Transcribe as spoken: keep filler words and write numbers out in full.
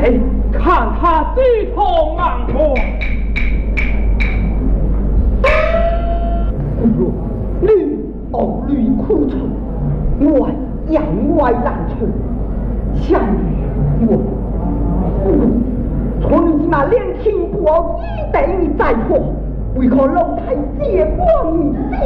哎，看他低头忙活。 女偶女苦楚，我言外难出。相女我，从你那年轻不傲，一代你再活，为何老太结果你？